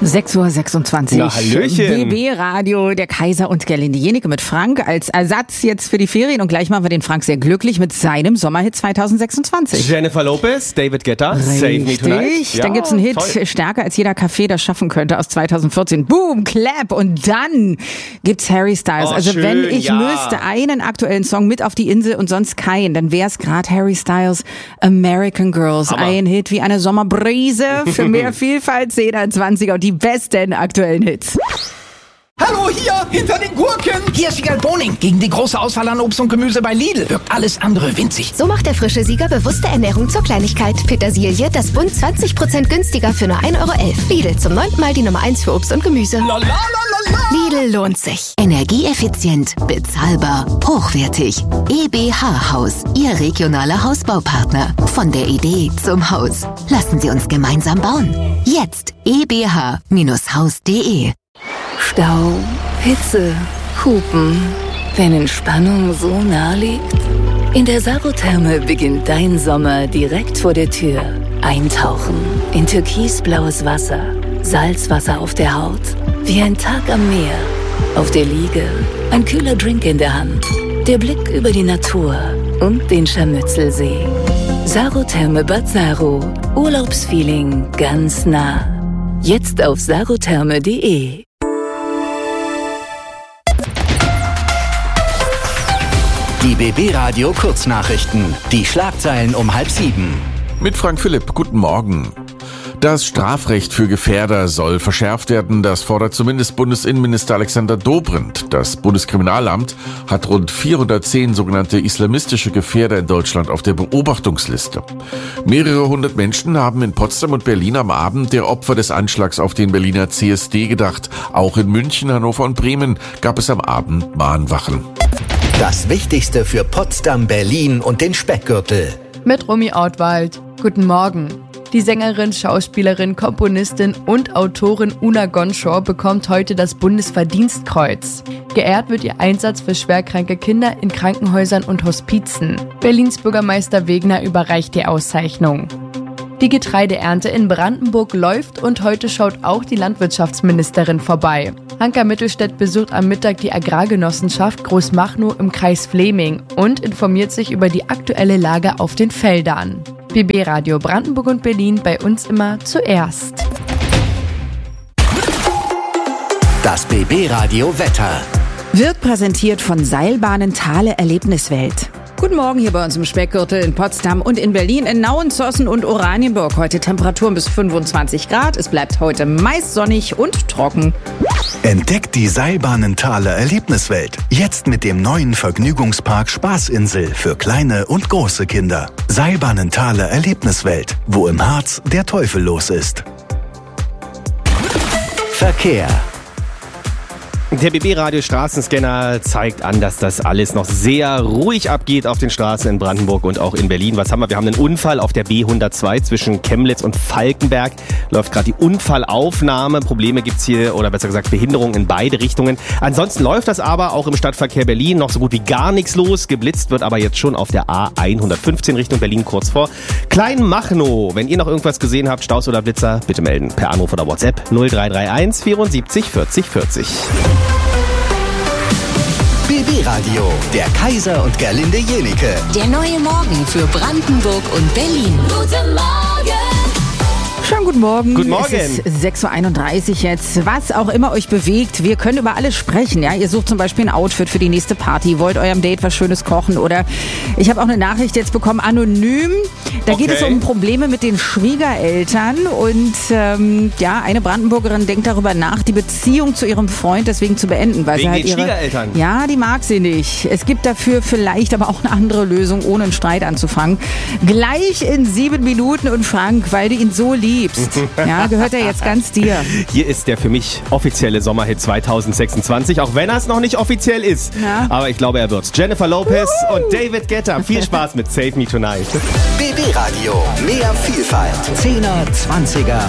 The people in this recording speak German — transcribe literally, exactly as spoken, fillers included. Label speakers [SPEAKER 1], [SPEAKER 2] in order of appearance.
[SPEAKER 1] sechs Uhr sechsundzwanzig.
[SPEAKER 2] Na, Hallöchen.
[SPEAKER 1] B B-Radio, der Kaiser und Gerlinde Jenike mit Frank als Ersatz jetzt für die Ferien. Und gleich machen wir den Frank sehr glücklich mit seinem Sommerhit zwanzig sechsundzwanzig.
[SPEAKER 2] Jennifer Lopez, David Guetta, Save Me Tonight.
[SPEAKER 1] Richtig,
[SPEAKER 2] Ja,
[SPEAKER 1] dann gibt's einen Hit,
[SPEAKER 2] toll.
[SPEAKER 1] stärker als jeder Café das schaffen könnte, aus zwanzig vierzehn. Boom, Clap. Und dann gibt's Harry Styles.
[SPEAKER 2] Oh,
[SPEAKER 1] also
[SPEAKER 2] schön,
[SPEAKER 1] wenn ich
[SPEAKER 2] ja.
[SPEAKER 1] müsste einen aktuellen Song mit auf die Insel und sonst keinen, dann wär's gerade Harry Styles American Girls.
[SPEAKER 2] Hammer.
[SPEAKER 1] Ein Hit wie eine Sommerbrise für mehr Vielfalt, zehner, zwanziger und die besten aktuellen Hits.
[SPEAKER 3] Hallo, hier, hinter den Gurken. Hier ist Wiegald Boning. Gegen die große Auswahl an Obst und Gemüse bei Lidl wirkt alles andere winzig.
[SPEAKER 4] So macht der frische Sieger bewusste Ernährung zur Kleinigkeit. Petersilie, das Bund zwanzig Prozent günstiger für nur ein Euro elf. Lidl, zum neunten Mal die Nummer eins für Obst und Gemüse.
[SPEAKER 3] La, la, la, la, la.
[SPEAKER 4] Lidl lohnt sich. Energieeffizient, bezahlbar, hochwertig. E B H Haus, Ihr regionaler Hausbaupartner. Von der Idee zum Haus. Lassen Sie uns gemeinsam bauen. Jetzt e b h Haus punkt de.
[SPEAKER 5] Stau, Hitze, Hupen. Wenn Entspannung so nah liegt? In der Sarotherme beginnt dein Sommer direkt vor der Tür. Eintauchen in türkisblaues Wasser, Salzwasser auf der Haut, wie ein Tag am Meer. Auf der Liege, ein kühler Drink in der Hand, der Blick über die Natur und den Scharmützelsee. Sarotherme Bad Saro, Urlaubsfeeling ganz nah. Jetzt auf sarotherme punkt de.
[SPEAKER 6] Die B B-Radio Kurznachrichten. Die Schlagzeilen um halb sieben.
[SPEAKER 7] Mit Frank Philipp, guten Morgen. Das Strafrecht für Gefährder soll verschärft werden, das fordert zumindest Bundesinnenminister Alexander Dobrindt. Das Bundeskriminalamt hat rund vierhundertzehn sogenannte islamistische Gefährder in Deutschland auf der Beobachtungsliste. Mehrere hundert Menschen haben in Potsdam und Berlin am Abend der Opfer des Anschlags auf den Berliner C S D gedacht. Auch in München, Hannover und Bremen gab es am Abend Mahnwachen.
[SPEAKER 6] Das Wichtigste für Potsdam, Berlin und den Speckgürtel.
[SPEAKER 8] Mit Romy Ortwald. Guten Morgen. Die Sängerin, Schauspielerin, Komponistin und Autorin Una Gonschor bekommt heute das Bundesverdienstkreuz. Geehrt wird ihr Einsatz für schwerkranke Kinder in Krankenhäusern und Hospizen. Berlins Bürgermeister Wegner überreicht die Auszeichnung. Die Getreideernte in Brandenburg läuft und heute schaut auch die Landwirtschaftsministerin vorbei. Hanka Mittelstädt besucht am Mittag die Agrargenossenschaft Großmachnow im Kreis Fleming und informiert sich über die aktuelle Lage auf den Feldern. B B-Radio Brandenburg und Berlin, bei uns immer zuerst.
[SPEAKER 6] Das B B-Radio Wetter.
[SPEAKER 1] Wird präsentiert von Seilbahnen Thale Erlebniswelt. Guten Morgen hier bei uns im Speckgürtel in Potsdam und in Berlin, in Nauen, Zossen und Oranienburg. Heute Temperaturen bis fünfundzwanzig Grad. Es bleibt heute meist sonnig und trocken.
[SPEAKER 9] Entdeckt die Seilbahnenthaler Erlebniswelt. Jetzt mit dem neuen Vergnügungspark Spaßinsel für kleine und große Kinder. Seilbahnenthaler Erlebniswelt, wo im Harz der Teufel los ist.
[SPEAKER 6] Verkehr.
[SPEAKER 2] Der B B-Radio Straßenscanner zeigt an, dass das alles noch sehr ruhig abgeht auf den Straßen in Brandenburg und auch in Berlin. Was haben wir? Wir haben einen Unfall auf der B hundertzwei zwischen Chemnitz und Falkenberg. Läuft gerade die Unfallaufnahme. Probleme gibt's hier, oder besser gesagt Behinderungen in beide Richtungen. Ansonsten läuft das aber auch im Stadtverkehr Berlin noch so gut wie gar nichts los. Geblitzt wird aber jetzt schon auf der A hundertfünfzehn Richtung Berlin kurz vor Kleinmachnow. Wenn ihr noch irgendwas gesehen habt, Staus oder Blitzer, bitte melden per Anruf oder WhatsApp null drei drei eins vierundsiebzig vierzig vierzig.
[SPEAKER 6] B B-Radio, der Kaiser und Gerlinde Jenike.
[SPEAKER 5] Der neue Morgen für Brandenburg und Berlin. Guten Morgen!
[SPEAKER 1] Schönen guten Morgen.
[SPEAKER 2] Guten Morgen.
[SPEAKER 1] Es ist sechs Uhr einunddreißig jetzt. Was auch immer euch bewegt, wir können über alles sprechen. Ja, ihr sucht zum Beispiel ein Outfit für die nächste Party, wollt eurem Date was Schönes kochen oder ich habe auch eine Nachricht jetzt bekommen, anonym. Da
[SPEAKER 2] Okay.
[SPEAKER 1] geht es um Probleme mit den Schwiegereltern und ähm, ja, eine Brandenburgerin denkt darüber nach, die Beziehung zu ihrem Freund deswegen zu beenden. Weil
[SPEAKER 2] Wegen
[SPEAKER 1] sie halt
[SPEAKER 2] den
[SPEAKER 1] ihre,
[SPEAKER 2] Schwiegereltern?
[SPEAKER 1] Ja, die mag sie nicht. Es gibt dafür vielleicht aber auch eine andere Lösung, ohne einen Streit anzufangen. Gleich in sieben Minuten und Frank, weil du ihn so liebst. Ja, gehört er jetzt ganz dir.
[SPEAKER 2] Hier ist der für mich offizielle Sommerhit zwanzig sechsundzwanzig, auch wenn er es noch nicht offiziell ist.
[SPEAKER 1] Ja.
[SPEAKER 2] Aber ich glaube, er wird's. Jennifer Lopez und David Guetta. Viel Spaß mit Save Me Tonight.
[SPEAKER 6] B B-Radio, mehr Vielfalt. Zehner, Zwanziger